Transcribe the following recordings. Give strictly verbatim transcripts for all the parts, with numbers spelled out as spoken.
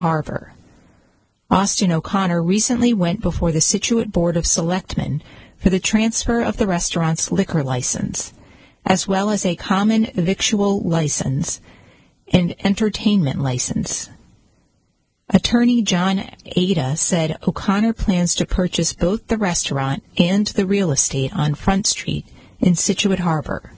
Harbor. Austin O'Connor recently went before the Scituate Board of Selectmen for the transfer of the restaurant's liquor license, as well as a common victual license and entertainment license. Attorney John Ada said O'Connor plans to purchase both the restaurant and the real estate on Front Street in Scituate Harbor.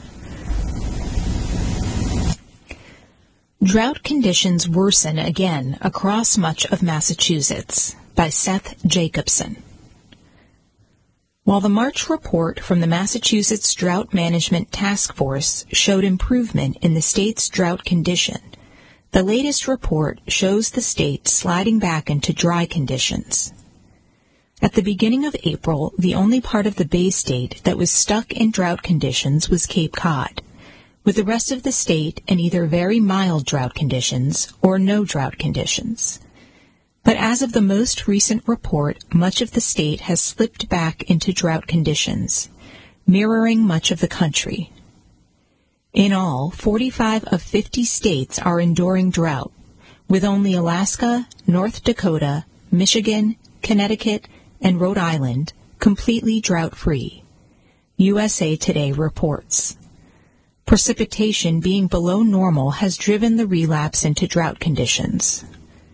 Drought conditions worsen again across much of Massachusetts, by Seth Jacobson. While the March report from the Massachusetts Drought Management Task Force showed improvement in the state's drought condition, the latest report shows the state sliding back into dry conditions. At the beginning of April, the only part of the Bay State that was stuck in drought conditions was Cape Cod, with the rest of the state in either very mild drought conditions or no drought conditions. But as of the most recent report, much of the state has slipped back into drought conditions, mirroring much of the country. In all, forty-five of fifty states are enduring drought, with only Alaska, North Dakota, Michigan, Connecticut, and Rhode Island completely drought-free, U S A Today reports. Precipitation being below normal has driven the relapse into drought conditions.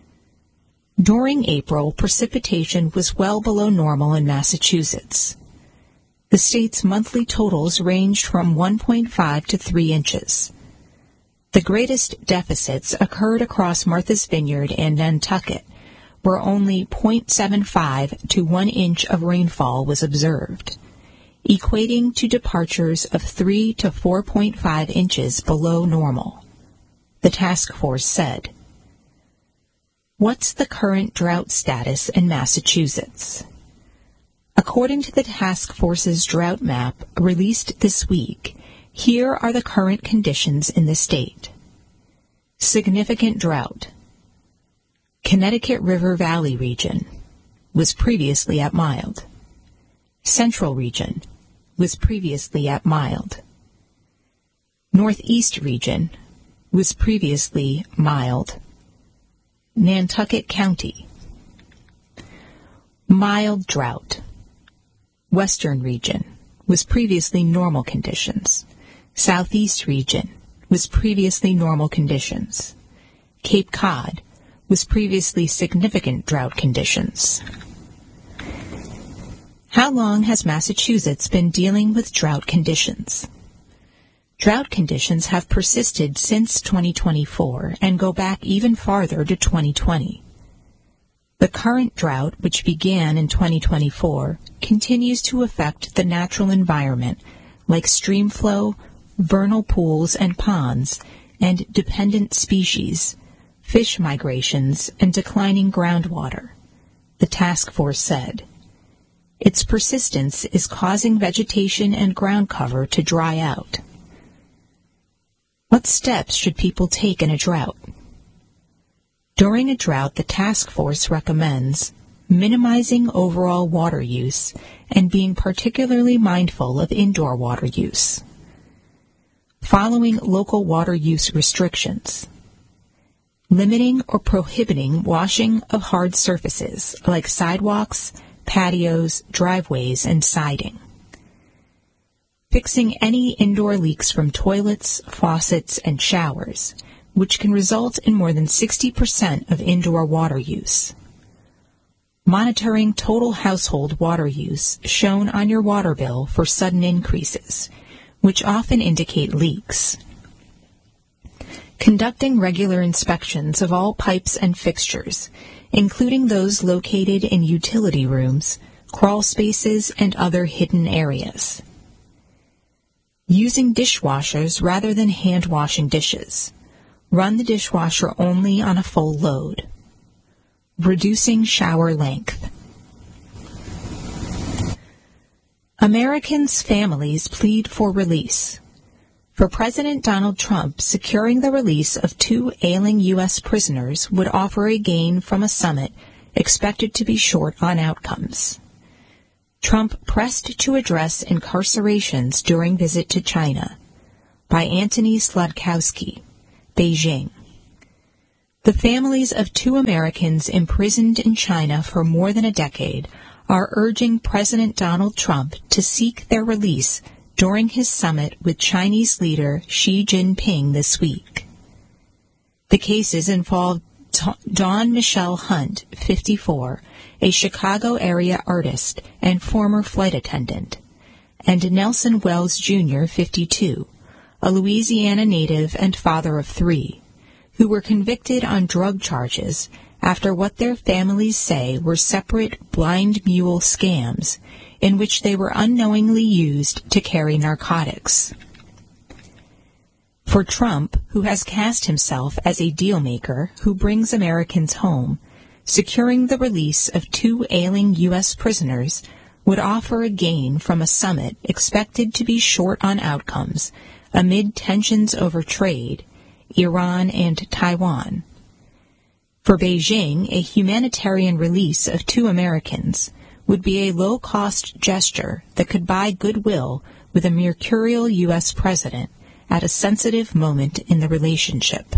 During April, precipitation was well below normal in Massachusetts. The state's monthly totals ranged from one point five to three inches. The greatest deficits occurred across Martha's Vineyard and Nantucket, where only zero point seven five to one inch of rainfall was observed, equating to departures of three to four point five inches below normal, the task force said. What's the current drought status in Massachusetts? According to the task force's drought map released this week, here are the current conditions in the state. Significant drought. Connecticut River Valley region was previously at mild. Central region was previously at mild. Northeast region was previously mild. Nantucket County. Mild drought. Western region was previously normal conditions. Southeast region was previously normal conditions. Cape Cod was previously significant drought conditions. How long has Massachusetts been dealing with drought conditions? Drought conditions have persisted since twenty twenty-four and go back even farther to twenty twenty. The current drought, which began in twenty twenty-four, continues to affect the natural environment, like stream flow, vernal pools and ponds, and dependent species, fish migrations, and declining groundwater, the task force said. Its persistence is causing vegetation and ground cover to dry out. What steps should people take in a drought? During a drought, the task force recommends minimizing overall water use and being particularly mindful of indoor water use. Following local water use restrictions. Limiting or prohibiting washing of hard surfaces like sidewalks, patios, driveways, and siding. Fixing any indoor leaks from toilets, faucets, and showers, which can result in more than sixty percent of indoor water use. Monitoring total household water use shown on your water bill for sudden increases, which often indicate leaks. Conducting regular inspections of all pipes and fixtures, including those located in utility rooms, crawl spaces, and other hidden areas. Using dishwashers rather than hand washing dishes. Run the dishwasher only on a full load. Reducing shower length. Americans' families plead for release. For President Donald Trump, securing the release of two ailing U S prisoners would offer a gain from a summit expected to be short on outcomes. Trump pressed to address incarcerations during visit to China. By Anthony Sludkowski, Beijing. The families of two Americans imprisoned in China for more than a decade are urging President Donald Trump to seek their release during his summit with Chinese leader Xi Jinping this week. The cases involve Dawn Michelle Hunt, fifty-four, a Chicago-area artist and former flight attendant, and Nelson Wells Junior, fifty-two, a Louisiana native and father of three, who were convicted on drug charges after what their families say were separate blind mule scams in which they were unknowingly used to carry narcotics. For Trump, who has cast himself as a dealmaker who brings Americans home, securing the release of two ailing U S prisoners would offer a gain from a summit expected to be short on outcomes amid tensions over trade, Iran and Taiwan. For Beijing, a humanitarian release of two Americans would be a low-cost gesture that could buy goodwill with a mercurial U S president at a sensitive moment in the relationship.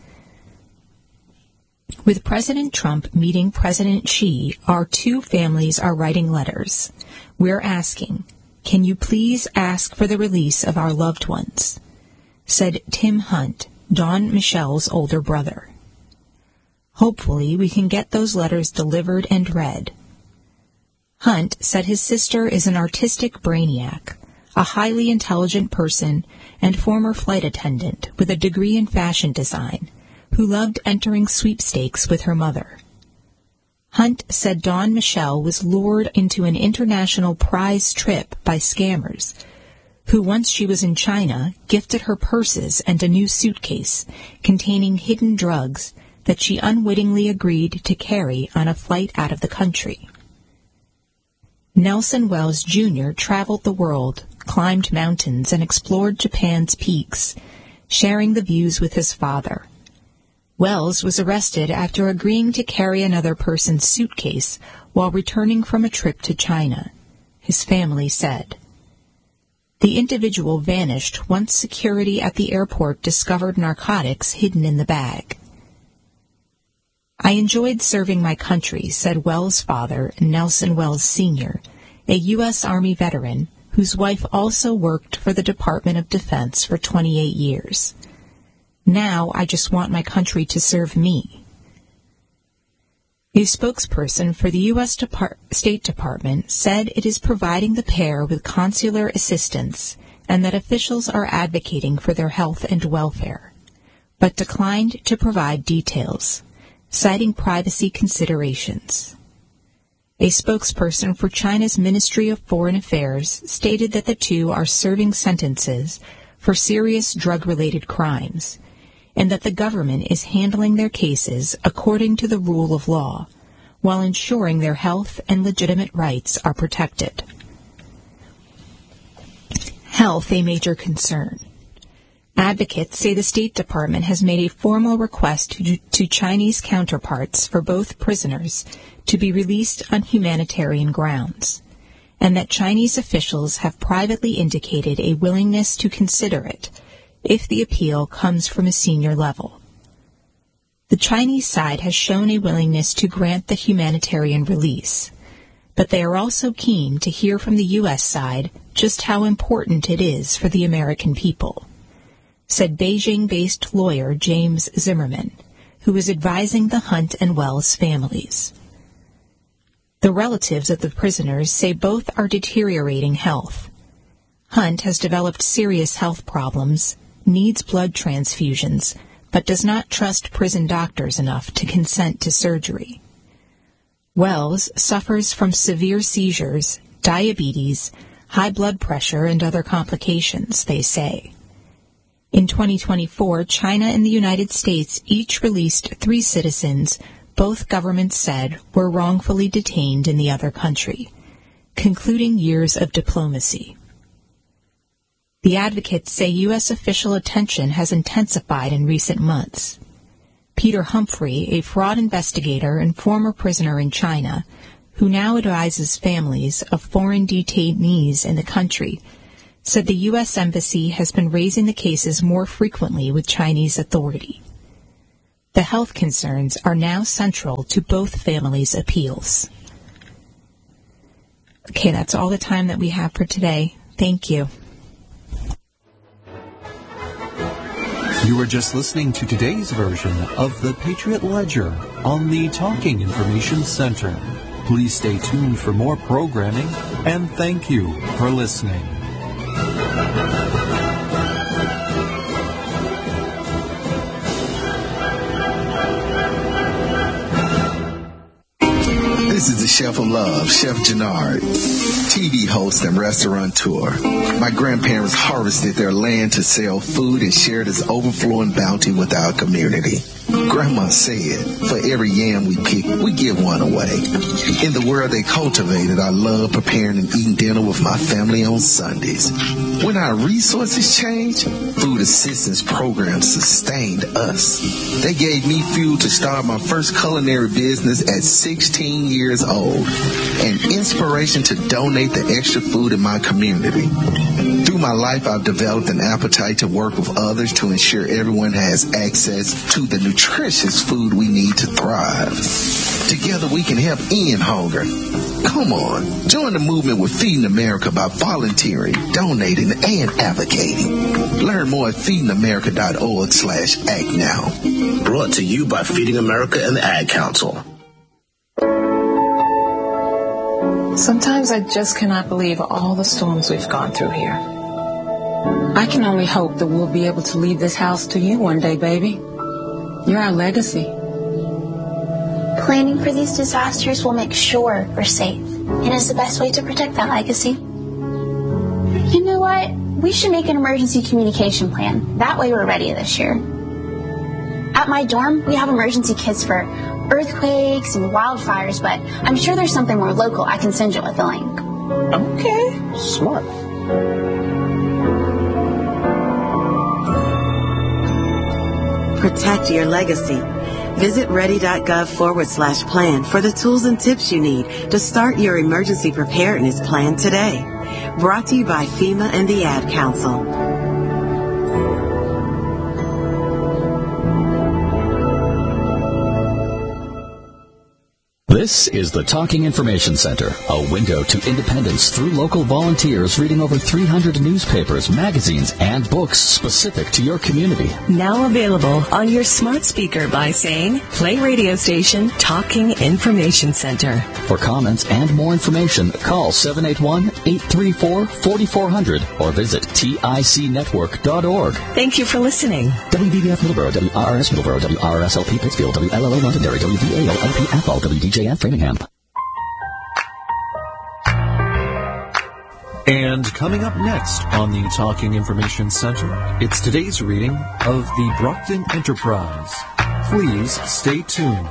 With President Trump meeting President Xi, our two families are writing letters. We're asking, can you please ask for the release of our loved ones? Said Tim Hunt, Dawn Michelle's older brother. Hopefully we can get those letters delivered and read. Hunt said his sister is an artistic brainiac, a highly intelligent person and former flight attendant with a degree in fashion design, who loved entering sweepstakes with her mother. Hunt said Dawn Michelle was lured into an international prize trip by scammers, who once she was in China gifted her purses and a new suitcase containing hidden drugs that she unwittingly agreed to carry on a flight out of the country. Nelson Wells Junior traveled the world, climbed mountains, and explored Japan's peaks, sharing the views with his father. Wells was arrested after agreeing to carry another person's suitcase while returning from a trip to China, his family said. The individual vanished once security at the airport discovered narcotics hidden in the bag. I enjoyed serving my country, said Wells' father, Nelson Wells Senior, a U S Army veteran whose wife also worked for the Department of Defense for twenty-eight years. Now I just want my country to serve me. A spokesperson for the U S Depart- State Department said it is providing the pair with consular assistance and that officials are advocating for their health and welfare, but declined to provide details, citing privacy considerations. A spokesperson for China's Ministry of Foreign Affairs stated that the two are serving sentences for serious drug-related crimes, and that the government is handling their cases according to the rule of law, while ensuring their health and legitimate rights are protected. Health a major concern. Advocates say the State Department has made a formal request to, to Chinese counterparts for both prisoners to be released on humanitarian grounds, and that Chinese officials have privately indicated a willingness to consider it if the appeal comes from a senior level. The Chinese side has shown a willingness to grant the humanitarian release, but they are also keen to hear from the U S side just how important it is for the American people, said Beijing-based lawyer James Zimmerman, who is advising the Hunt and Wells families. The relatives of the prisoners say both are deteriorating health. Hunt has developed serious health problems, needs blood transfusions, but does not trust prison doctors enough to consent to surgery. Wells suffers from severe seizures, diabetes, high blood pressure, and other complications, they say. In twenty twenty-four, China and the United States each released three citizens both governments said were wrongfully detained in the other country, concluding years of diplomacy. The advocates say U S official attention has intensified in recent months. Peter Humphrey, a fraud investigator and former prisoner in China, who now advises families of foreign detainees in the country, said the U S Embassy has been raising the cases more frequently with Chinese authority. The health concerns are now central to both families' appeals. Okay, that's all the time that we have for today. Thank you. You were just listening to today's version of the Patriot Ledger on the Talking Information Center. Please stay tuned for more programming, and thank you for listening. This is the Chef of Love, Chef Jannard, T V host and restaurateur. My grandparents harvested their land to sell food and share this overflowing bounty with our community. Grandma said, for every yam we pick, we give one away. In the world they cultivated, I love preparing and eating dinner with my family on Sundays. When our resources changed, food assistance programs sustained us. They gave me fuel to start my first culinary business at sixteen years old, and inspiration to donate the extra food in my community. Through my life, I've developed an appetite to work with others to ensure everyone has access to the nutritious food we need to thrive. Together we can help end hunger. Come on, join the movement with Feeding America by volunteering, donating, and advocating. Learn more at feeding america dot org slash act now. Brought to you by Feeding America and the Ad Council. Sometimes I just cannot believe all the storms we've gone through here. I can only hope that we'll be able to leave this house to you one day, baby. You're our legacy. Planning for these disasters will make sure we're safe, and is the best way to protect that legacy. You know what? We should make an emergency communication plan. That way we're ready this year. At my dorm, we have emergency kits for earthquakes and wildfires, but I'm sure there's something more local I can send you with a link. Okay, smart. Protect your legacy. Visit ready.gov forward slash plan for the tools and tips you need to start your emergency preparedness plan today. Brought to you by FEMA and the Ad Council. This is the Talking Information Center, a window to independence through local volunteers reading over three hundred newspapers, magazines, and books specific to your community. Now available on your smart speaker by saying, play radio station Talking Information Center. For comments and more information, call seven eight one, eight three four, four four zero zero or visit tic network dot org. Thank you for listening. W B B F Middleborough, W R R S Middleborough, W R R S L P Pittsfield, W L L O Londonderry, W V A L L P Athol, W D J F Framingham. And coming up next on the Talking Information Center, it's today's reading of the Brockton Enterprise. Please stay tuned.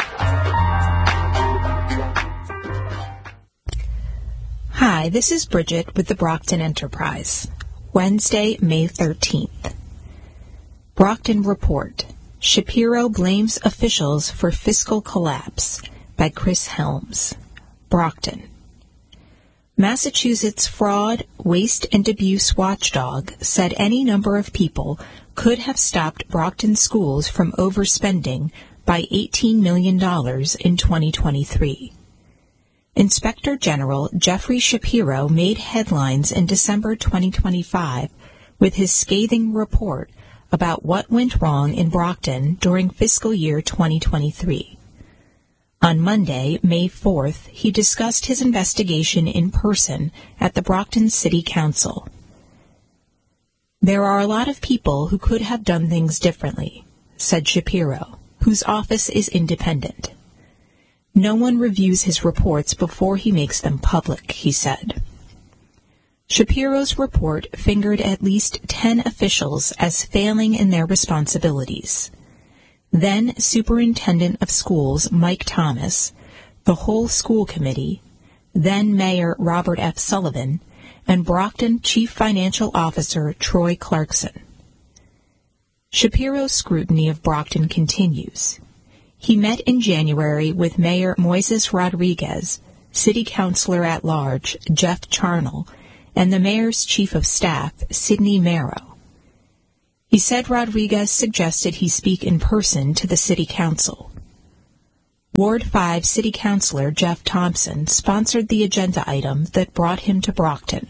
Hi, this is Bridget with the Brockton Enterprise. Wednesday, May thirteenth. Brockton Report. Shapiro blames officials for fiscal collapse by Chris Helms. Brockton. Massachusetts fraud, waste, and abuse watchdog said any number of people could have stopped Brockton schools from overspending by eighteen million dollars in twenty twenty-three. Inspector General Jeffrey Shapiro made headlines in December twenty twenty-five with his scathing report about what went wrong in Brockton during fiscal year twenty twenty-three. On Monday, May fourth, he discussed his investigation in person at the Brockton City Council. There are a lot of people who could have done things differently, said Shapiro, whose office is independent. No one reviews his reports before he makes them public, he said. Shapiro's report fingered at least ten officials as failing in their responsibilities. Then Superintendent of Schools Mike Thomas, the whole school committee, then Mayor Robert F. Sullivan, and Brockton Chief Financial Officer Troy Clarkson. Shapiro's scrutiny of Brockton continues. He met in January with Mayor Moises Rodriguez, City Councilor at Large Jeff Charnel, and the Mayor's Chief of Staff, Sidney Merrow. He said Rodriguez suggested he speak in person to the city council. Ward five City Councilor Jeff Thompson sponsored the agenda item that brought him to Brockton.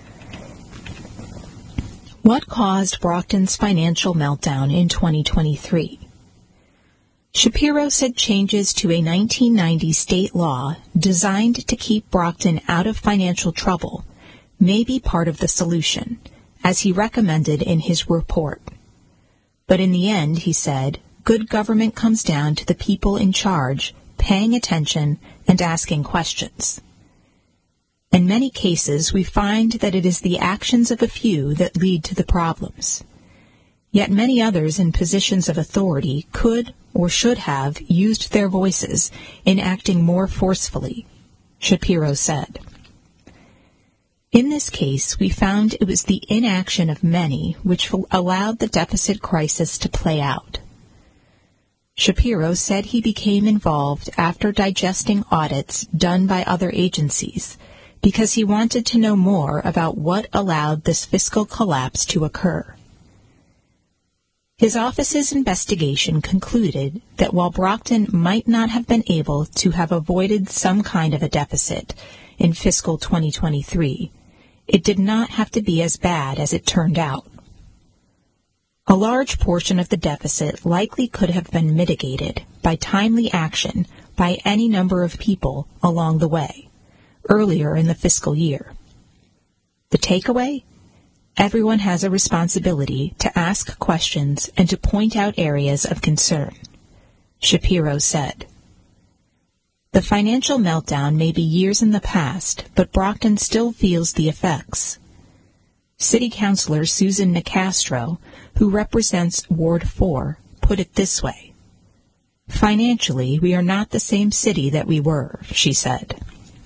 What caused Brockton's financial meltdown in twenty twenty-three? Shapiro said changes to a nineteen ninety state law designed to keep Brockton out of financial trouble may be part of the solution, as he recommended in his report. But in the end, he said, good government comes down to the people in charge, paying attention and asking questions. In many cases, we find that it is the actions of a few that lead to the problems. Yet many others in positions of authority could or should have used their voices in acting more forcefully, Shapiro said. In this case, we found it was the inaction of many which allowed the deficit crisis to play out. Shapiro said he became involved after digesting audits done by other agencies because he wanted to know more about what allowed this fiscal collapse to occur. His office's investigation concluded that while Brockton might not have been able to have avoided some kind of a deficit in fiscal twenty twenty-three, it did not have to be as bad as it turned out. A large portion of the deficit likely could have been mitigated by timely action by any number of people along the way, earlier in the fiscal year. The takeaway? Everyone has a responsibility to ask questions and to point out areas of concern, Shapiro said. The financial meltdown may be years in the past, but Brockton still feels the effects. City Councilor Susan Nicastro, who represents Ward four, put it this way. Financially, we are not the same city that we were, she said.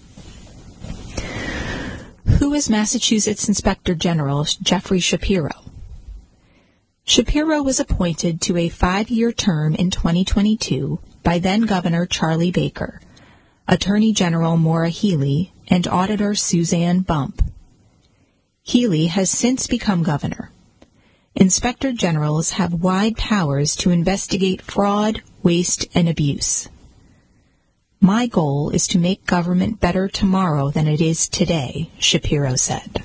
Who is Massachusetts Inspector General Jeffrey Shapiro? Shapiro was appointed to a five-year term in twenty twenty-two by then-Governor Charlie Baker, Attorney General Maura Healey, and Auditor Suzanne Bump. Healey has since become governor. Inspector Generals have wide powers to investigate fraud, waste, and abuse. My goal is to make government better tomorrow than it is today, Shapiro said.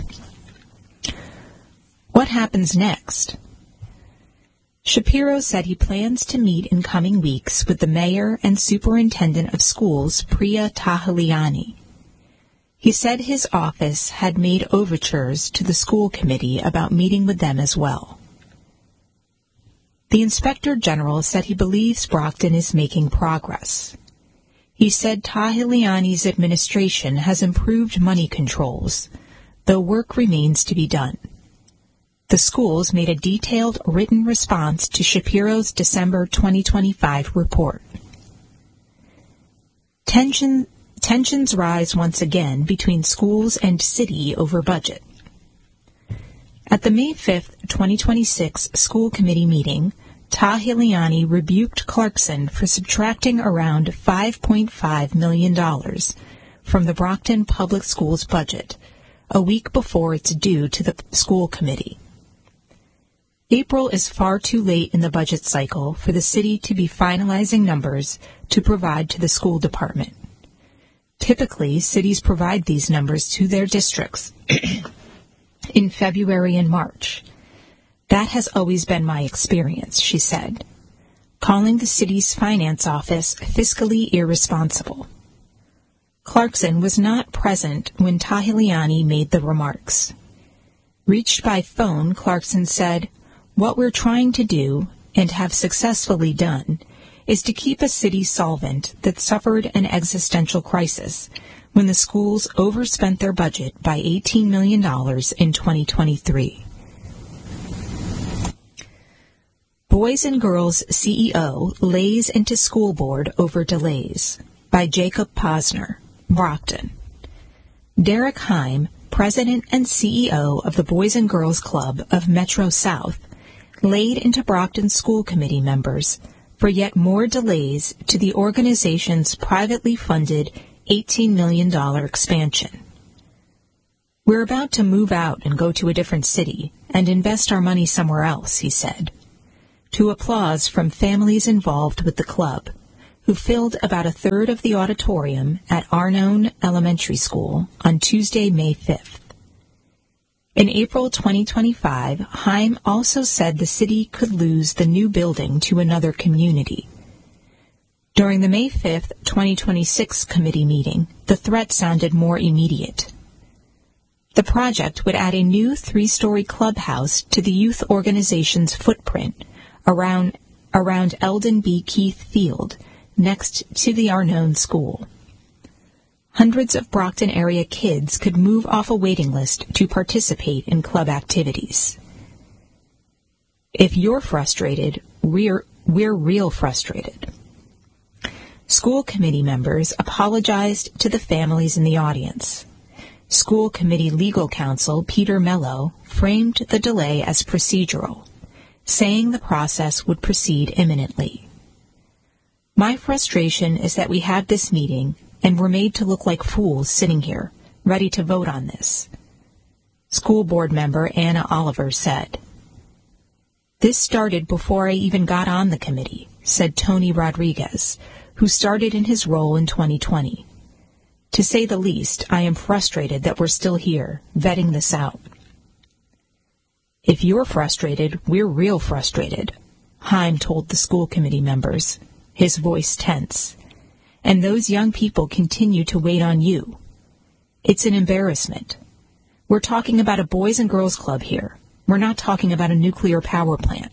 What happens next? Shapiro said he plans to meet in coming weeks with the mayor and superintendent of schools, Priya Tahiliani. He said his office had made overtures to the school committee about meeting with them as well. The Inspector General said he believes Brockton is making progress. He said Tahiliani's administration has improved money controls, though work remains to be done. The schools made a detailed written response to Shapiro's December twenty twenty-five report. Tension, tensions rise once again between schools and city over budget. At the May fifth, twenty twenty-six school committee meeting, Tahiliani rebuked Clarkson for subtracting around five point five million dollars from the Brockton Public Schools budget, a week before it's due to the school committee. April is far too late in the budget cycle for the city to be finalizing numbers to provide to the school department. Typically, cities provide these numbers to their districts in February and March. That has always been my experience, she said, calling the city's finance office fiscally irresponsible. Clarkson was not present when Tahiliani made the remarks. Reached by phone, Clarkson said, "What we're trying to do, and have successfully done, is to keep a city solvent that suffered an existential crisis when the schools overspent their budget by eighteen million dollars in twenty twenty-three. Boys and Girls C E O lays into school board over delays, by Jacob Posner, Brockton. Derek Heim, president and C E O of the Boys and Girls Club of Metro South, laid into Brockton school committee members for yet more delays to the organization's privately funded eighteen million dollars expansion. "We're about to move out and go to a different city, and invest our money somewhere else, he said, to applause from families involved with the club, who filled about a third of the auditorium at Arnone Elementary School on Tuesday, May fifth. In April twenty twenty-five, Heim also said the city could lose the new building to another community. During the May fifth, twenty twenty-six committee meeting, the threat sounded more immediate. The project would add a new three-story clubhouse to the youth organization's footprint around, around Eldon B. Keith Field, next to the Arnone School. Hundreds of Brockton area kids could move off a waiting list to participate in club activities. If you're frustrated, we're, we're real frustrated. School committee members apologized to the families in the audience. School committee legal counsel Peter Mello framed the delay as procedural, saying the process would proceed imminently. My frustration is that we had this meeting and were made to look like fools sitting here, ready to vote on this, school board member Anna Oliver said. This started before I even got on the committee, said Tony Rodriguez, who started in his role in twenty twenty. To say the least, I am frustrated that we're still here, vetting this out. If you're frustrated, we're real frustrated, Heim told the school committee members, his voice tense. And those young people continue to wait on you. It's an embarrassment. We're talking about a boys and girls club here. We're not talking about a nuclear power plant.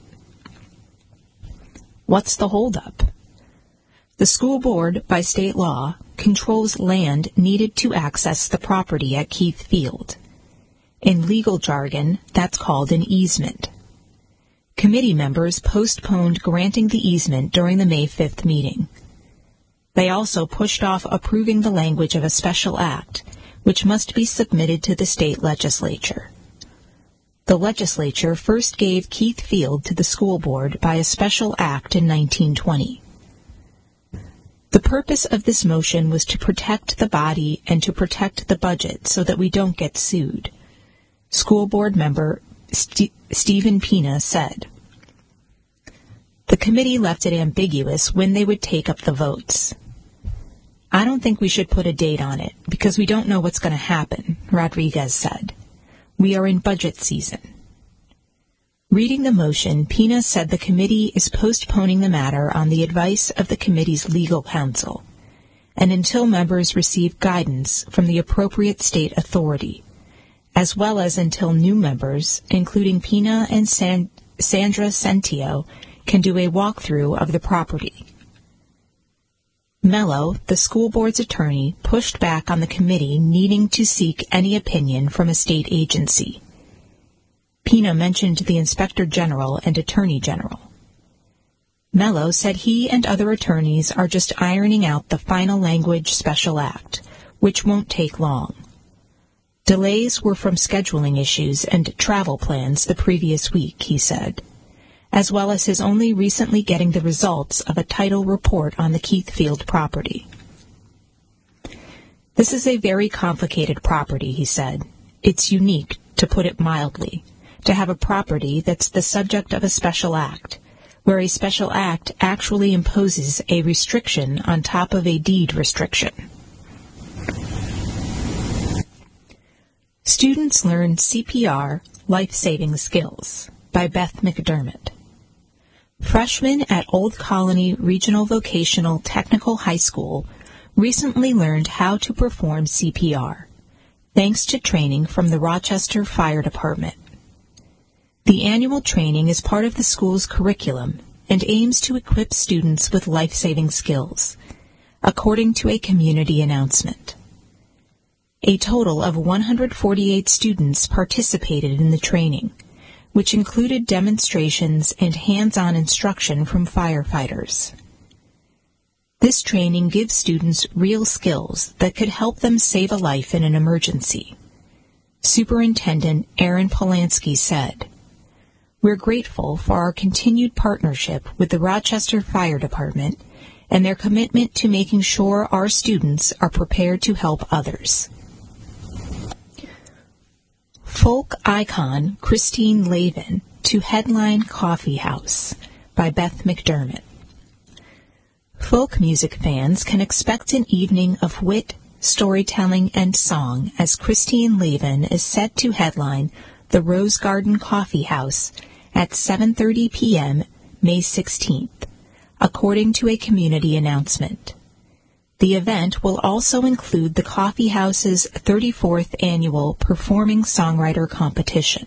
What's the holdup? The school board, by state law, controls land needed to access the property at Keith Field. In legal jargon, that's called an easement. Committee members postponed granting the easement during the May fifth meeting. They also pushed off approving the language of a special act, which must be submitted to the state legislature. The legislature first gave Keith Field to the school board by a special act in nineteen twenty. The purpose of this motion was to protect the body and to protect the budget so that we don't get sued. School board member St- Stephen Pina said. The committee left it ambiguous when they would take up the votes. I don't think we should put a date on it because we don't know what's going to happen, Rodriguez said. We are in budget season. Reading the motion, Pina said the committee is postponing the matter on the advice of the committee's legal counsel, and until members receive guidance from the appropriate state authority, as well as until new members, including Pina and San- Sandra Centio, can do a walkthrough of the property. Mello, the school board's attorney, pushed back on the committee needing to seek any opinion from a state agency. Pina mentioned the Inspector General and Attorney General. Mello said he and other attorneys are just ironing out the final language special act, which won't take long. Delays were from scheduling issues and travel plans the previous week, he said, as well as his only recently getting the results of a title report on the Keith Field property. This is a very complicated property, he said. It's unique, to put it mildly, to have a property that's the subject of a special act, where a special act actually imposes a restriction on top of a deed restriction. Students learn C P R, Life-Saving Skills, by Beth McDermott. Freshmen at Old Colony Regional Vocational Technical High School recently learned how to perform C P R, thanks to training from the Rochester Fire Department. The annual training is part of the school's curriculum and aims to equip students with life-saving skills, according to a community announcement. A total of one hundred forty-eight students participated in the training, which included demonstrations and hands-on instruction from firefighters. This training gives students real skills that could help them save a life in an emergency. Superintendent Aaron Polanski said, "We're grateful for our continued partnership with the Rochester Fire Department and their commitment to making sure our students are prepared to help others." Folk icon Christine Lavin to headline Coffee House by Beth McDermott. Folk music fans can expect an evening of wit, storytelling, and song as Christine Lavin is set to headline the Rose Garden Coffee House at seven thirty p.m. May sixteenth, according to a community announcement. The event will also include the Coffee House's thirty-fourth annual Performing Songwriter Competition.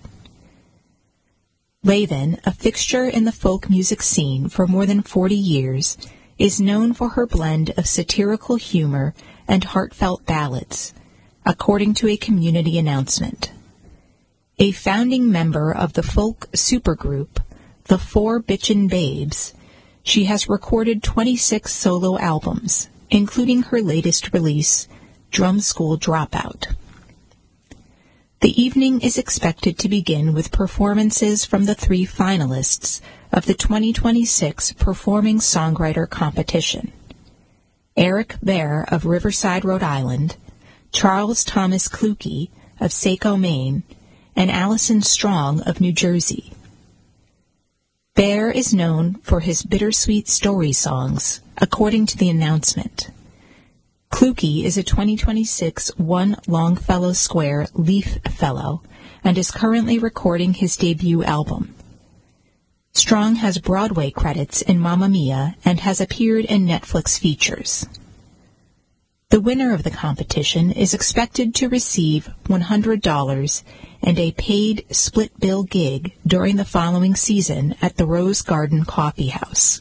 Lavin, a fixture in the folk music scene for more than forty years, is known for her blend of satirical humor and heartfelt ballads, according to a community announcement. A founding member of the folk supergroup, the Four Bitchin' Babes, she has recorded twenty-six solo albums, including her latest release, Drum School Dropout. The evening is expected to begin with performances from the three finalists of the twenty twenty-six Performing Songwriter Competition: Eric Bear of Riverside, Rhode Island, Charles Thomas Kluge of Saco, Maine, and Allison Strong of New Jersey. Bear is known for his bittersweet story songs, according to the announcement. Kluge is a twenty twenty-six One Longfellow Square Leaf Fellow and is currently recording his debut album. Strong has Broadway credits in Mamma Mia and has appeared in Netflix features. The winner of the competition is expected to receive one hundred dollars and a paid split bill gig during the following season at the Rose Garden Coffee House.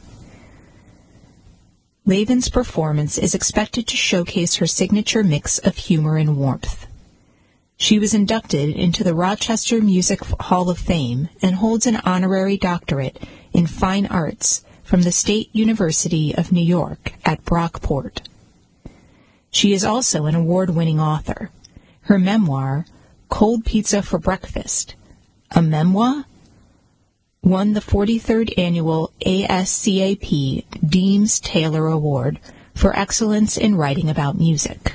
Lavin's performance is expected to showcase her signature mix of humor and warmth. She was inducted into the Rochester Music Hall of Fame and holds an honorary doctorate in fine arts from the State University of New York at Brockport. She is also an award-winning author. Her memoir, Cold Pizza for Breakfast, a memoir, won the forty-third Annual A S C A P Deems Taylor Award for Excellence in Writing About Music.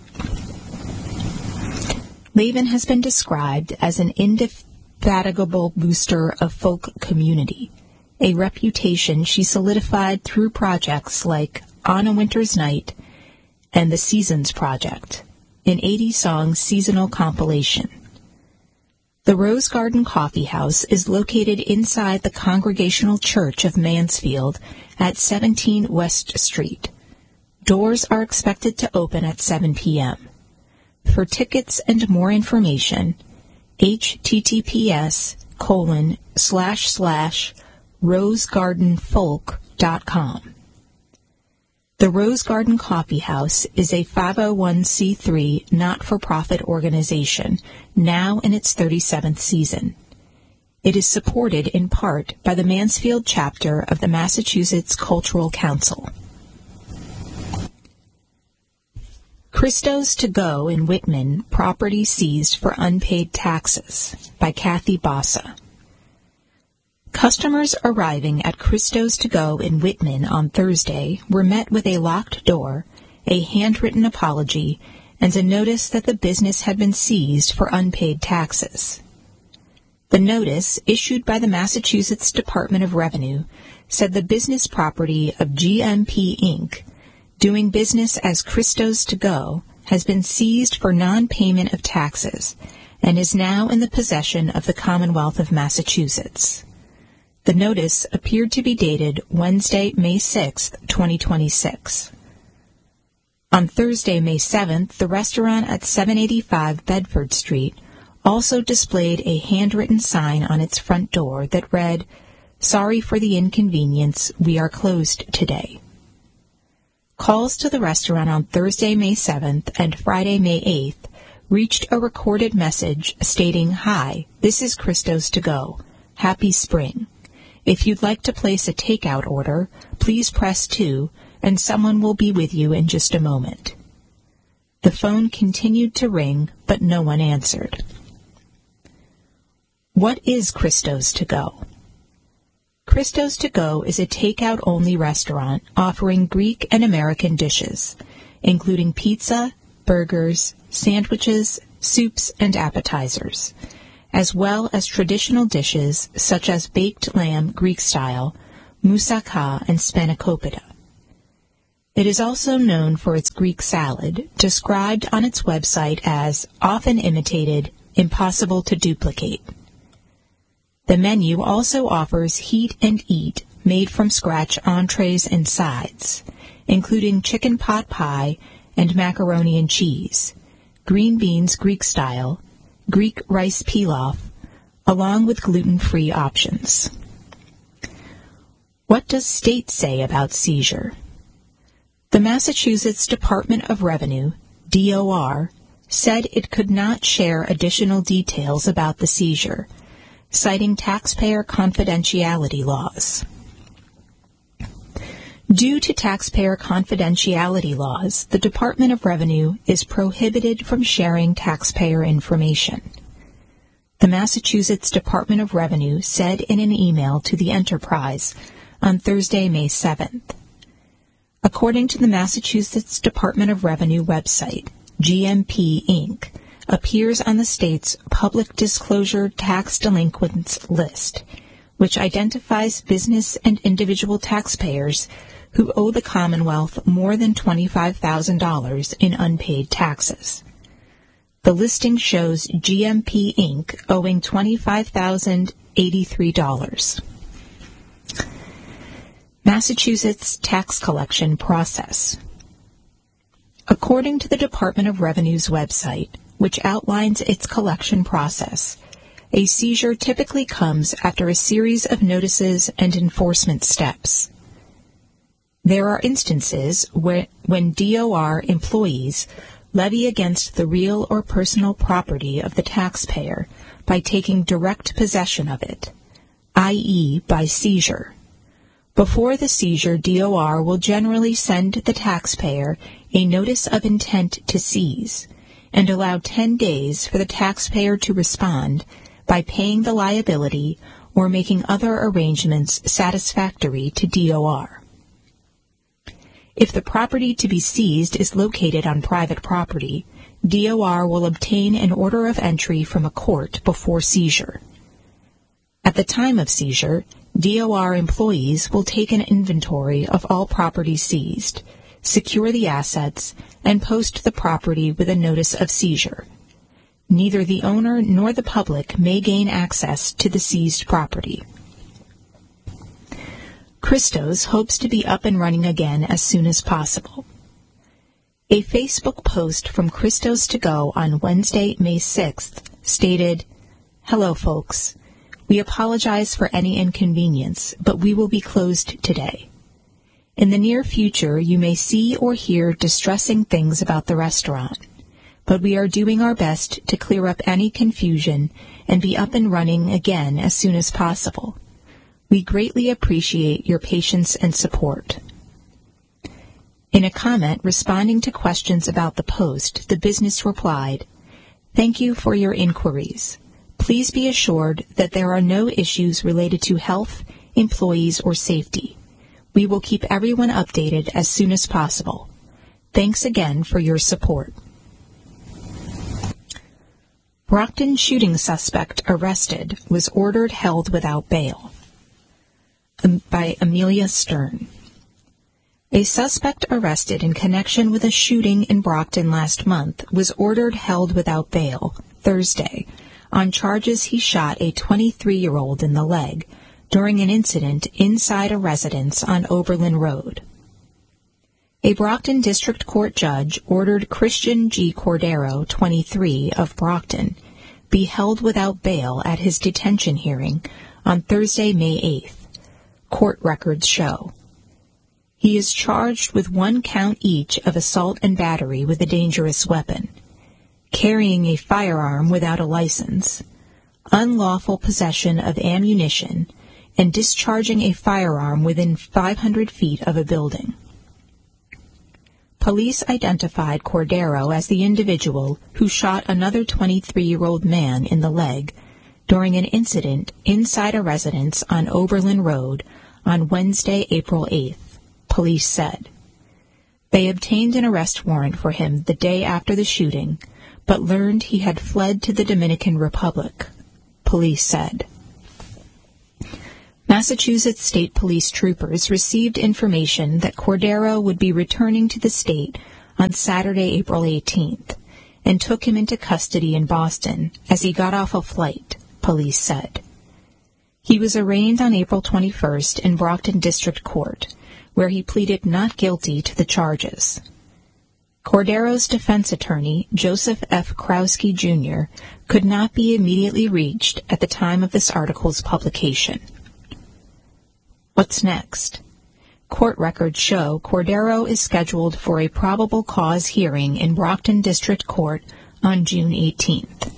Lavin has been described as an indefatigable booster of folk community, a reputation she solidified through projects like On a Winter's Night and the Seasons Project, an eighty-song seasonal compilation. The Rose Garden Coffee House is located inside the Congregational Church of Mansfield at seventeen West Street. Doors are expected to open at seven p.m. For tickets and more information, https colon slash slash rosegardenfolk dot com. The Rose Garden Coffee House is a five oh one c three not-for-profit organization, now in its thirty-seventh season. It is supported in part by the Mansfield chapter of the Massachusetts Cultural Council. Christo's To Go in Whitman, property seized for unpaid taxes, by Kathy Bassa. Customers arriving at Christo's To Go in Whitman on Thursday were met with a locked door, a handwritten apology, and a notice that the business had been seized for unpaid taxes. The notice, issued by the Massachusetts Department of Revenue, said the business property of G M P Incorporated, doing business as Christo's To Go, has been seized for non-payment of taxes and is now in the possession of the Commonwealth of Massachusetts. The notice appeared to be dated Wednesday, May sixth, twenty twenty-six. On Thursday, May seventh, the restaurant at seven eighty-five Bedford Street also displayed a handwritten sign on its front door that read, "Sorry for the inconvenience, we are closed today." Calls to the restaurant on Thursday, May seventh and Friday, May eighth reached a recorded message stating, "Hi, this is Christo's To Go. Happy spring. If you'd like to place a takeout order, please press two, and someone will be with you in just a moment." The phone continued to ring, but no one answered. What is Christo's To Go? Christo's To Go is a takeout-only restaurant offering Greek and American dishes, including pizza, burgers, sandwiches, soups, and appetizers, as well as traditional dishes such as baked lamb Greek style, moussaka, and spanakopita. It is also known for its Greek salad, described on its website as often imitated, impossible to duplicate. The menu also offers heat and eat made from scratch entrees and sides, including chicken pot pie and macaroni and cheese, green beans Greek style, Greek rice pilaf, along with gluten-free options. What does state say about seizure? The Massachusetts Department of Revenue, D O R, said it could not share additional details about the seizure, citing taxpayer confidentiality laws. Due to taxpayer confidentiality laws, the Department of Revenue is prohibited from sharing taxpayer information. The Massachusetts Department of Revenue said in an email to the Enterprise on Thursday, May seventh. According to the Massachusetts Department of Revenue website, G M P Incorporated appears on the state's Public Disclosure Tax Delinquents list, which identifies business and individual taxpayers who owe the Commonwealth more than twenty-five thousand dollars in unpaid taxes. The listing shows G M P Incorporated owing twenty-five thousand eighty-three dollars. Massachusetts tax collection process. According to the Department of Revenue's website, which outlines its collection process, a seizure typically comes after a series of notices and enforcement steps. There are instances where, when D O R employees levy against the real or personal property of the taxpayer by taking direct possession of it, that is by seizure. Before the seizure, D O R will generally send the taxpayer a notice of intent to seize and allow ten days for the taxpayer to respond by paying the liability or making other arrangements satisfactory to D O R. If the property to be seized is located on private property, D O R will obtain an order of entry from a court before seizure. At the time of seizure, D O R employees will take an inventory of all property seized, secure the assets, and post the property with a notice of seizure. Neither the owner nor the public may gain access to the seized property. Christos hopes to be up and running again as soon as possible. A Facebook post from Christos to Go on Wednesday, May sixth stated, "Hello folks. We apologize for any inconvenience, but we will be closed today. In the near future, you may see or hear distressing things about the restaurant, but we are doing our best to clear up any confusion and be up and running again as soon as possible. We greatly appreciate your patience and support." In a comment responding to questions about the post, the business replied, "Thank you for your inquiries. Please be assured that there are no issues related to health, employees, or safety. We will keep everyone updated as soon as possible. Thanks again for your support." Brockton shooting suspect arrested was ordered held without bail. By Amelia Stern. A suspect arrested in connection with a shooting in Brockton last month was ordered held without bail Thursday on charges he shot a twenty-three-year-old in the leg during an incident inside a residence on Oberlin Road. A Brockton District Court judge ordered Christian G. Cordero, twenty-three, of Brockton, be held without bail at his detention hearing on Thursday, May eighth, court records show. He is charged with one count each of assault and battery with a dangerous weapon, carrying a firearm without a license, unlawful possession of ammunition, and discharging a firearm within five hundred feet of a building. Police identified Cordero as the individual who shot another twenty-three-year-old man in the leg during an incident inside a residence on Oberlin Road on Wednesday, April eighth, police said. They obtained an arrest warrant for him the day after the shooting, but learned he had fled to the Dominican Republic, police said. Massachusetts State Police troopers received information that Cordero would be returning to the state on Saturday, April eighteenth, and took him into custody in Boston as he got off a flight, police said. He was arraigned on April twenty-first in Brockton District Court, where he pleaded not guilty to the charges. Cordero's defense attorney, Joseph F. Krowski, Junior, could not be immediately reached at the time of this article's publication. What's next? Court records show Cordero is scheduled for a probable cause hearing in Brockton District Court on June eighteenth.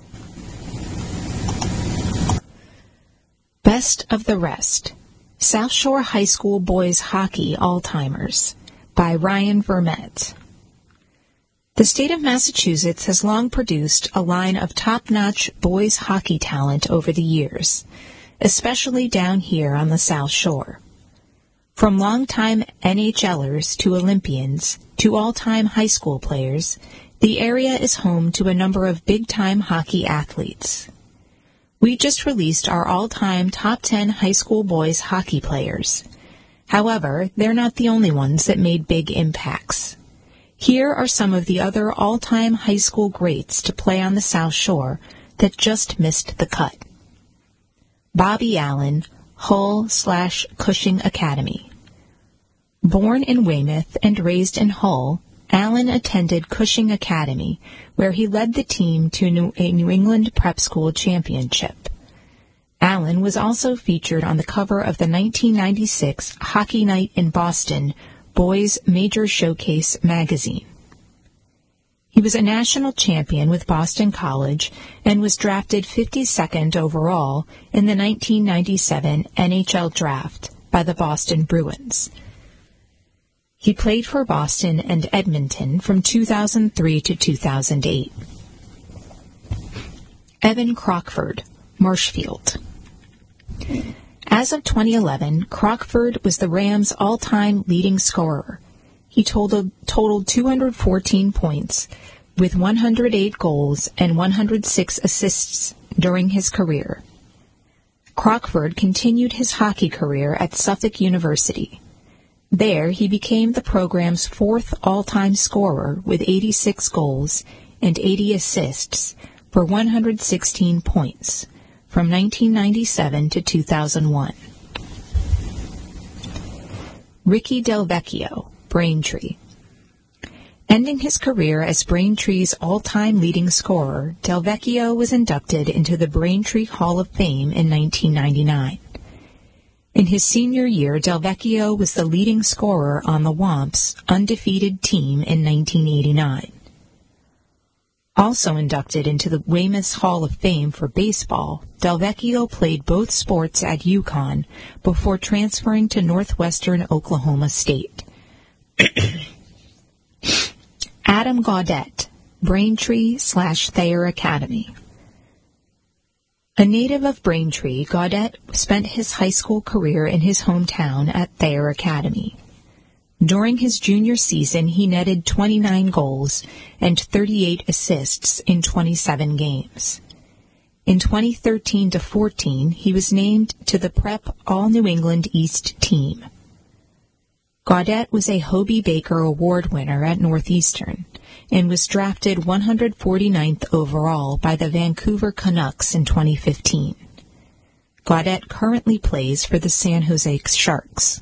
Best of the Rest. South Shore High School Boys Hockey All-Timers by Ryan Vermette. The state of Massachusetts has long produced a line of top-notch boys hockey talent over the years, especially down here on the South Shore. From longtime N H Lers to Olympians to all-time high school players, the area is home to a number of big-time hockey athletes. We just released our all-time top ten high school boys hockey players. However, they're not the only ones that made big impacts. Here are some of the other all-time high school greats to play on the South Shore that just missed the cut. Bobby Allen, Hull slash Cushing Academy. Born in Weymouth and raised in Hull, Allen attended Cushing Academy, where he led the team to a New England Prep School championship. Allen was also featured on the cover of the nineteen ninety-six Hockey Night in Boston Boys Major Showcase magazine. He was a national champion with Boston College and was drafted fifty-second overall in the nineteen ninety-seven N H L draft by the Boston Bruins. He played for Boston and Edmonton from two thousand three to two thousand eight. Evan Crockford, Marshfield. As of twenty eleven, Crockford was the Rams' all-time leading scorer. He totaled, totaled two hundred fourteen points with one hundred eight goals and one hundred six assists during his career. Crockford continued his hockey career at Suffolk University. There, he became the program's fourth all-time scorer with eighty-six goals and eighty assists for one hundred sixteen points from nineteen ninety-seven to two thousand one. Ricky Del Vecchio, Braintree. Ending his career as Braintree's all-time leading scorer, Del Vecchio was inducted into the Braintree Hall of Fame in nineteen ninety-nine. In his senior year, Del Vecchio was the leading scorer on the Womps' undefeated team in nineteen eighty-nine. Also inducted into the Weymouth Hall of Fame for baseball, Del Vecchio played both sports at UConn before transferring to Northwestern Oklahoma State. Adam Gaudette, Braintree slash Thayer Academy. A native of Braintree, Gaudette spent his high school career in his hometown at Thayer Academy. During his junior season, he netted twenty-nine goals and thirty-eight assists in twenty-seven games. In twenty thirteen to fourteen, he was named to the Prep All-New England East team. Gaudette was a Hobie Baker Award winner at Northeastern and was drafted one hundred forty-ninth overall by the Vancouver Canucks in twenty fifteen. Gaudette currently plays for the San Jose Sharks.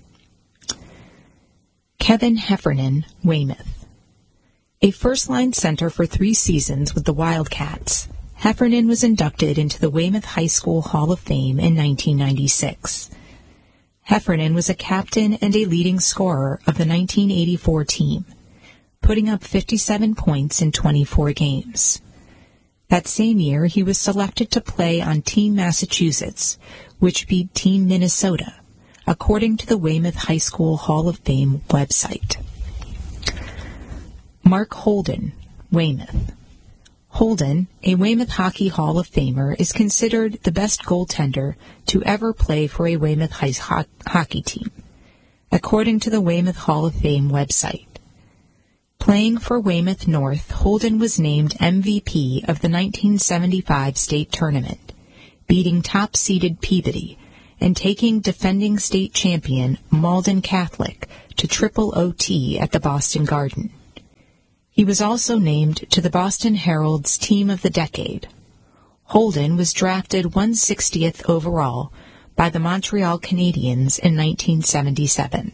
Kevin Heffernan, Weymouth. A first-line center for three seasons with the Wildcats, Heffernan was inducted into the Weymouth High School Hall of Fame in nineteen ninety-six. Heffernan was a captain and a leading scorer of the nineteen eighty-four team, putting up fifty-seven points in twenty-four games. That same year, he was selected to play on Team Massachusetts, which beat Team Minnesota, according to the Weymouth High School Hall of Fame website. Mark Holden, Weymouth. Holden, a Weymouth Hockey Hall of Famer, is considered the best goaltender to ever play for a Weymouth high ho- hockey team, according to the Weymouth Hall of Fame website. Playing for Weymouth North, Holden was named M V P of the nineteen seventy-five state tournament, beating top-seeded Peabody and taking defending state champion Malden Catholic to triple O T at the Boston Garden. He was also named to the Boston Herald's Team of the Decade. Holden was drafted one hundred sixtieth overall by the Montreal Canadiens in nineteen seventy-seven.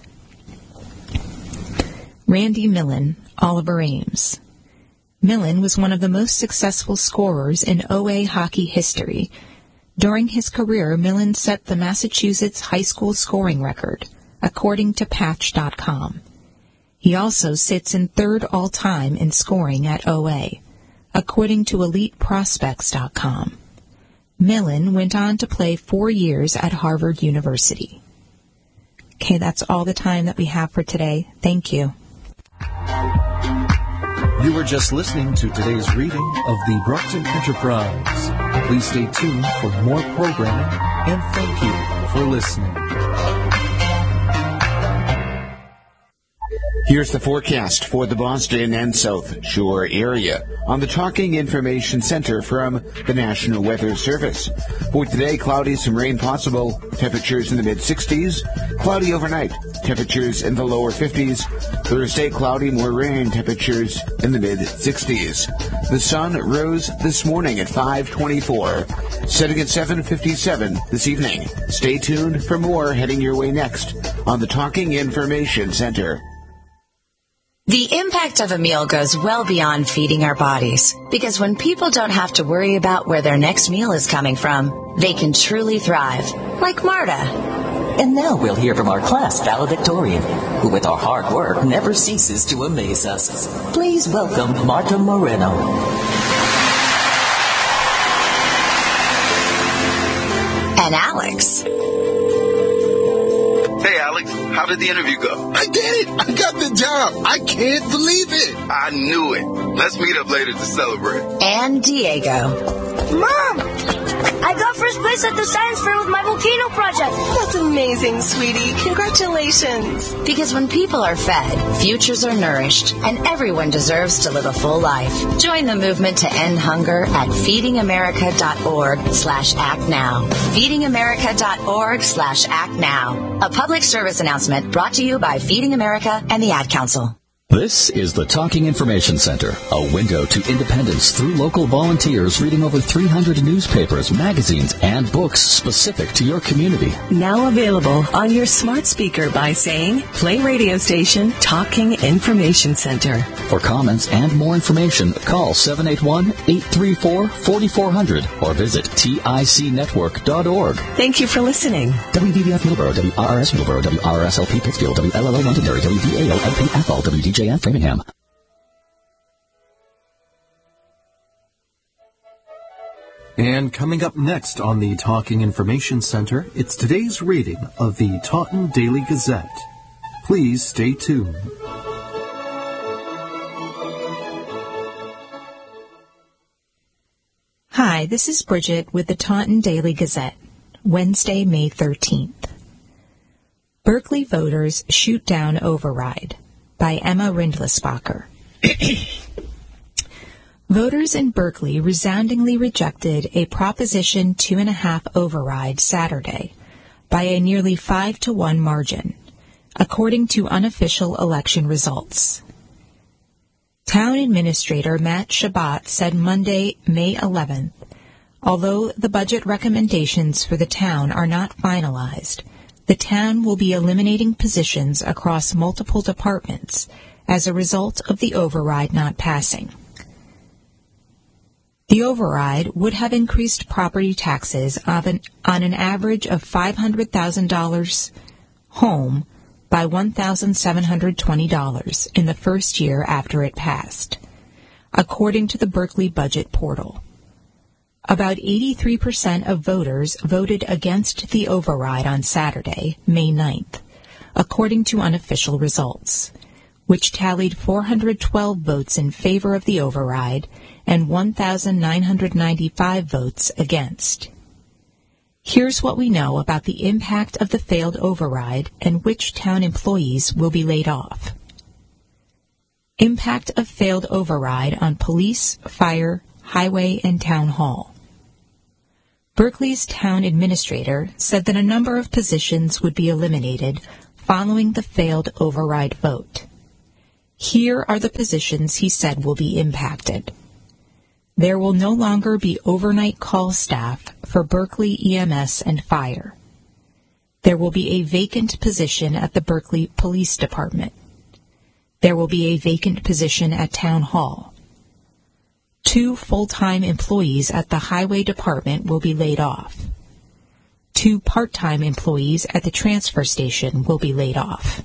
Randy Millen, Oliver Ames. Millen was one of the most successful scorers in O A hockey history. During his career, Millen set the Massachusetts high school scoring record, according to Patch dot com. He also sits in third all-time in scoring at O A, according to Elite Prospects dot com. Millen went on to play four years at Harvard University. Okay, that's all the time that we have for today. Thank you. You were just listening to today's reading of the Brockton Enterprise. Please stay tuned for more programming, and thank you for listening. Here's the forecast for the Boston and South Shore area on the Talking Information Center from the National Weather Service. For today, cloudy, some rain possible, temperatures in the mid-sixties. Cloudy overnight, temperatures in the lower fifties. Thursday, cloudy, more rain, temperatures in the mid-sixties. The sun rose this morning at five twenty-four, setting at seven fifty-seven this evening. Stay tuned for more heading your way next on the Talking Information Center. The impact of a meal goes well beyond feeding our bodies, because when people don't have to worry about where their next meal is coming from, they can truly thrive, like Marta. And now we'll hear from our class valedictorian, who with our hard work never ceases to amaze us. Please welcome Marta Moreno. And Alex. Hey, Alex, how did the interview go? I did it! I got the job! I can't believe it! I knew it. Let's meet up later to celebrate. And Diego. Mom! I got first place at the science fair with my volcano project. That's amazing, sweetie. Congratulations. Because when people are fed, futures are nourished, and everyone deserves to live a full life. Join the movement to end hunger at feedingamerica.org slash act now. feedingamerica.org slash act now. A public service announcement brought to you by Feeding America and the Ad Council. This is the Talking Information Center, a window to independence through local volunteers reading over three hundred newspapers, magazines, and books specific to your community. Now available on your smart speaker by saying, play radio station Talking Information Center. For comments and more information, call seven eight one, eight three four, four four zero zero or visit tic network dot org. Thank you for listening. W D B F Middleborough, W R R S Middleborough, W R R S L P Pittsfield, W L L O Londonderry, W D A O L P Athol, W D J F Framingham. And coming up next on the Talking Information Center, it's today's reading of the Taunton Daily Gazette. Please stay tuned. Hi, this is Bridget with the Taunton Daily Gazette, Wednesday, May thirteenth. Berkeley voters shoot down override, by Emma Rindlisbacher. Voters in Berkeley resoundingly rejected a Proposition two and a half override Saturday by a nearly five to one margin, according to unofficial election results. Town Administrator Matt Shabbat said Monday, May eleventh, although the budget recommendations for the town are not finalized, the town will be eliminating positions across multiple departments as a result of the override not passing. The override would have increased property taxes on an, on an average of five hundred thousand dollars home by one thousand seven hundred twenty dollars in the first year after it passed, according to the Berkeley Budget Portal. About eighty-three percent of voters voted against the override on Saturday, May ninth, according to unofficial results, which tallied four hundred twelve votes in favor of the override and one thousand nine hundred ninety-five votes against. Here's what we know about the impact of the failed override and which town employees will be laid off. Impact of failed override on police, fire, highway, and town hall. Berkeley's town administrator said that a number of positions would be eliminated following the failed override vote. Here are the positions he said will be impacted. There will no longer be overnight call staff for Berkeley E M S and fire. There will be a vacant position at the Berkeley Police Department. There will be a vacant position at Town Hall. Two full-time employees at the Highway Department will be laid off. Two part-time employees at the transfer station will be laid off.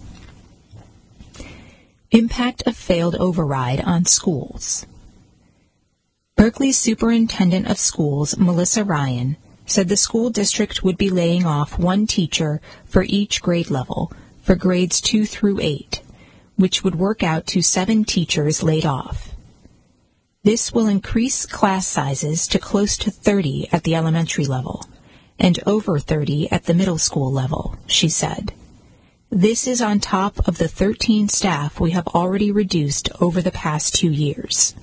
Impact of failed override on schools. Berkeley's Superintendent of Schools, Melissa Ryan, said the school district would be laying off one teacher for each grade level for grades two through eight, which would work out to seven teachers laid off. This will increase class sizes to close to thirty at the elementary level and over thirty at the middle school level, she said. This is on top of the thirteen staff we have already reduced over the past two years.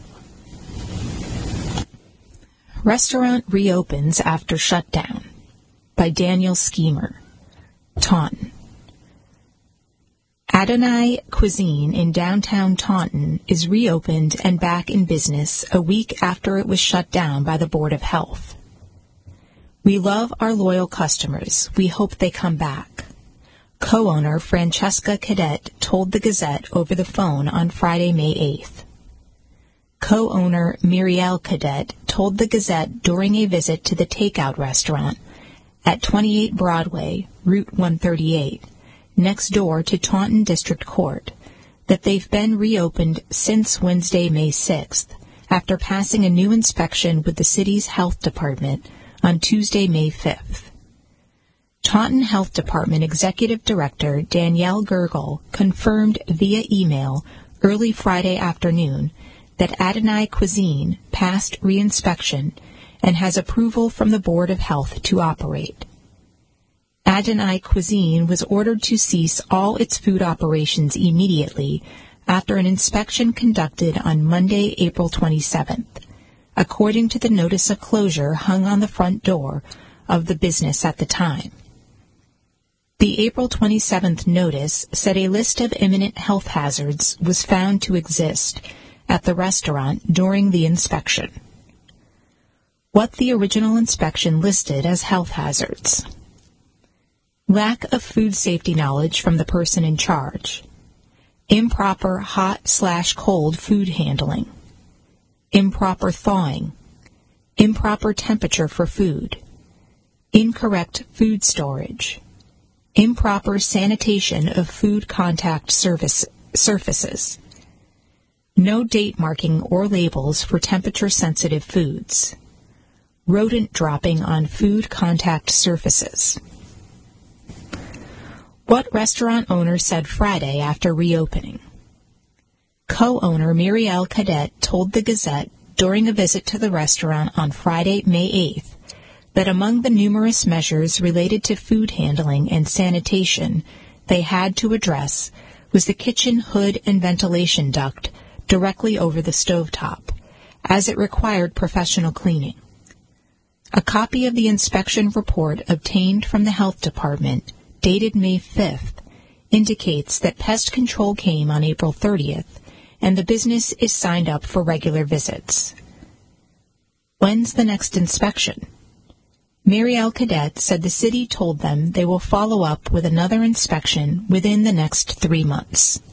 Restaurant reopens after shutdown, by Daniel Schemer, Taunton. Adonai Cuisine in downtown Taunton is reopened and back in business a week after it was shut down by the Board of Health. We love our loyal customers. We hope they come back. Co-owner Francesca Cadet told the Gazette over the phone on Friday, May eighth. Co-owner Mirielle Cadet told the Gazette during a visit to the takeout restaurant at twenty-eight Broadway, Route one thirty-eight, next door to Taunton District Court, that they've been reopened since Wednesday, May sixth, after passing a new inspection with the city's health department on Tuesday, May fifth. Taunton Health Department Executive Director Danielle Gergel confirmed via email early Friday afternoon that Adonai Cuisine passed reinspection and has approval from the Board of Health to operate. Adonai Cuisine was ordered to cease all its food operations immediately after an inspection conducted on Monday, April twenty-seventh, according to the notice of closure hung on the front door of the business at the time. The April twenty-seventh notice said a list of imminent health hazards was found to exist at the restaurant during the inspection. What the original inspection listed as health hazards: lack of food safety knowledge from the person in charge, improper hot slash cold food handling, improper thawing, improper temperature for food, incorrect food storage, improper sanitation of food contact surface, surfaces, no date marking or labels for temperature-sensitive foods, rodent dropping on food contact surfaces. What restaurant owner said Friday after reopening? Co-owner Mirielle Cadet told the Gazette during a visit to the restaurant on Friday, May eighth, that among the numerous measures related to food handling and sanitation they had to address was the kitchen hood and ventilation duct directly over the stovetop, as it required professional cleaning. A copy of the inspection report obtained from the health department, dated May fifth, indicates that pest control came on April thirtieth, and the business is signed up for regular visits. When's the next inspection? Mirielle Cadet said the city told them they will follow up with another inspection within the next three months.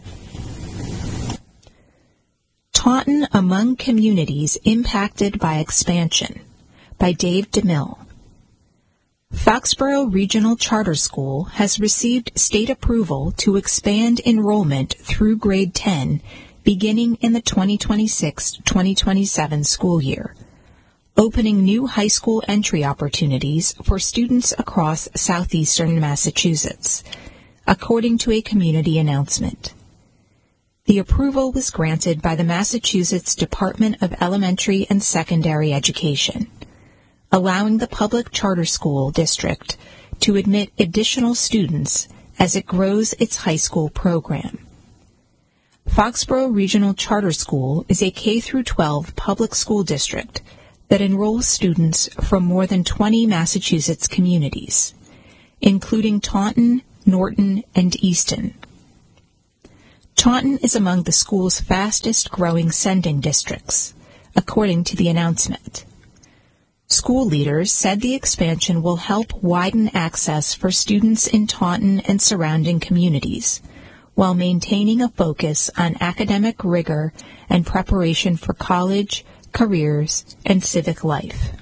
Taunton among communities impacted by expansion, by Dave DeMille. Foxborough Regional Charter School has received state approval to expand enrollment through grade ten beginning in the twenty twenty-six twenty twenty-seven school year, opening new high school entry opportunities for students across southeastern Massachusetts, according to a community announcement. The approval was granted by the Massachusetts Department of Elementary and Secondary Education, allowing the public charter school district to admit additional students as it grows its high school program. Foxborough Regional Charter School is a K through twelve public school district that enrolls students from more than twenty Massachusetts communities, including Taunton, Norton, and Easton. Taunton is among the school's fastest-growing sending districts, according to the announcement. School leaders said the expansion will help widen access for students in Taunton and surrounding communities, while maintaining a focus on academic rigor and preparation for college, careers, and civic life.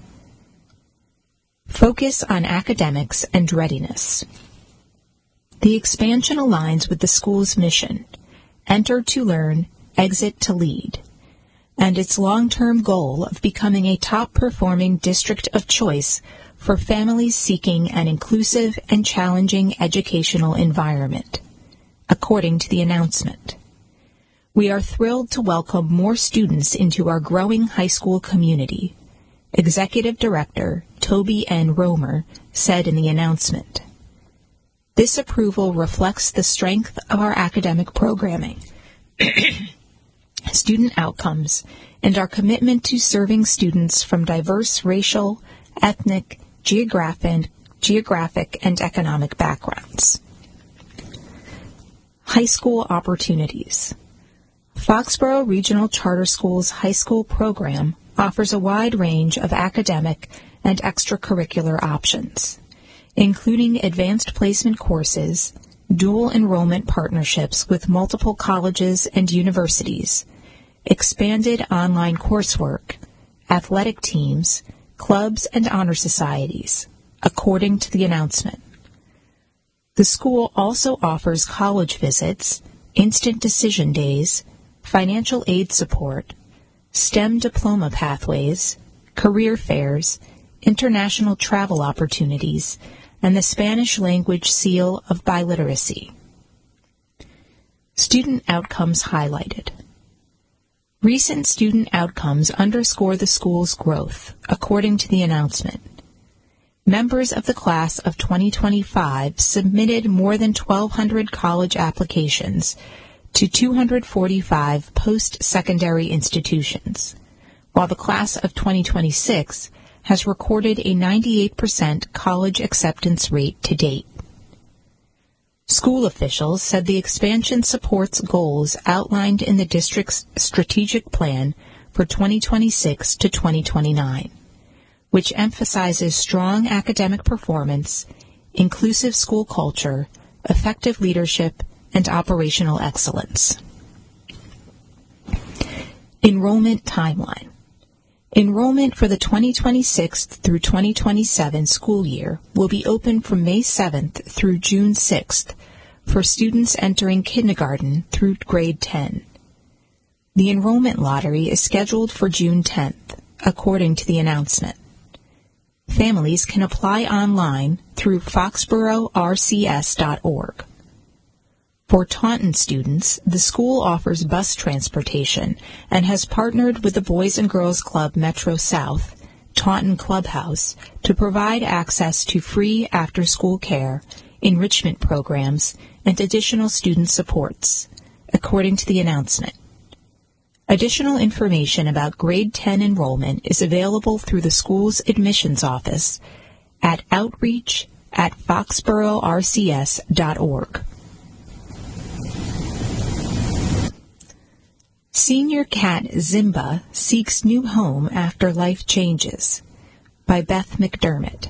Focus on academics and readiness. The expansion aligns with the school's mission, enter to learn, exit to lead, and its long-term goal of becoming a top-performing district of choice for families seeking an inclusive and challenging educational environment, according to the announcement. We are thrilled to welcome more students into our growing high school community, Executive Director Toby N. Romer said in the announcement. This approval reflects the strength of our academic programming, student outcomes, and our commitment to serving students from diverse racial, ethnic, geographic, geographic, and economic backgrounds. High school opportunities. Foxborough Regional Charter School's high school program offers a wide range of academic and extracurricular options, including advanced placement courses, dual enrollment partnerships with multiple colleges and universities, expanded online coursework, athletic teams, clubs, and honor societies, according to the announcement. The school also offers college visits, instant decision days, financial aid support, STEM diploma pathways, career fairs, international travel opportunities, and the Spanish language seal of biliteracy. Student outcomes highlighted. Recent student outcomes underscore the school's growth, according to the announcement. Members of the class of twenty twenty-five submitted more than twelve hundred college applications to two hundred forty-five post-secondary institutions, while the class of twenty twenty-six has recorded a ninety-eight percent college acceptance rate to date. School officials said the expansion supports goals outlined in the district's strategic plan for twenty twenty-six to twenty twenty-nine, which emphasizes strong academic performance, inclusive school culture, effective leadership, and operational excellence. Enrollment timeline. Enrollment for the twenty twenty-six through twenty twenty-seven school year will be open from May seventh through June sixth for students entering kindergarten through grade ten. The enrollment lottery is scheduled for June tenth, according to the announcement. Families can apply online through foxborough r c s dot org. For Taunton students, the school offers bus transportation and has partnered with the Boys and Girls Club Metro South, Taunton Clubhouse, to provide access to free after-school care, enrichment programs, and additional student supports, according to the announcement. Additional information about grade ten enrollment is available through the school's admissions office at outreach at foxborough r c s dot org. Senior cat Zimba seeks new home after life changes, by Beth McDermott.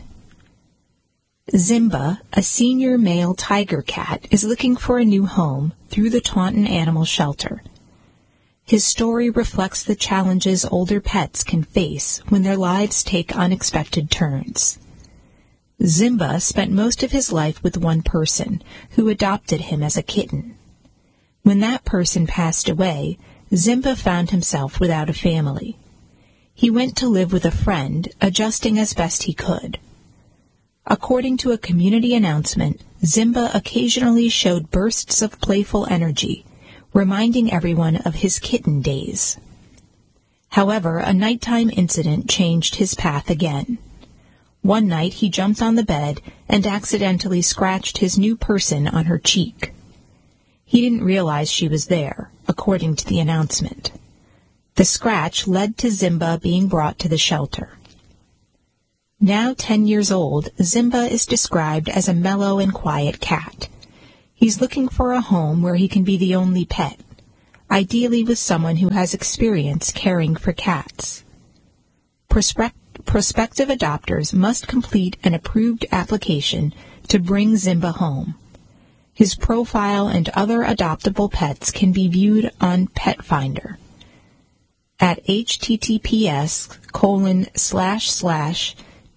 Zimba, a senior male tiger cat, is looking for a new home through the Taunton Animal Shelter. His story reflects the challenges older pets can face when their lives take unexpected turns. Zimba spent most of his life with one person, who adopted him as a kitten. When that person passed away, Zimba found himself without a family. He went to live with a friend, adjusting as best he could. According to a community announcement, Zimba occasionally showed bursts of playful energy, reminding everyone of his kitten days. However, a nighttime incident changed his path again. One night he jumped on the bed and accidentally scratched his new person on her cheek. He didn't realize she was there, according to the announcement. The scratch led to Zimba being brought to the shelter. Now ten years old, Zimba is described as a mellow and quiet cat. He's looking for a home where he can be the only pet, ideally with someone who has experience caring for cats. Prospect- prospective adopters must complete an approved application to bring Zimba home. His profile and other adoptable pets can be viewed on Pet Finder at https colon slash slash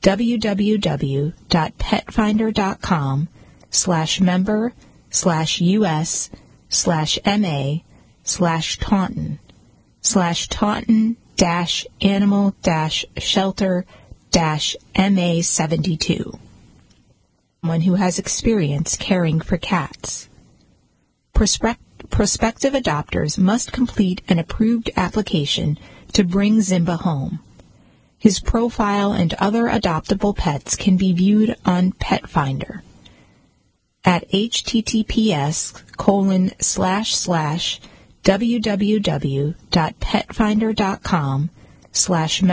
www.petfinder.com slash member slash us slash ma slash Taunton slash Taunton dash animal dash shelter dash ma seventy-two. Someone who has experience caring for cats. Prospect- prospective adopters must complete an approved application to bring Zimba home. His profile and other adoptable pets can be viewed on Pet Finder at https colon slash slash www.petfinder.com slash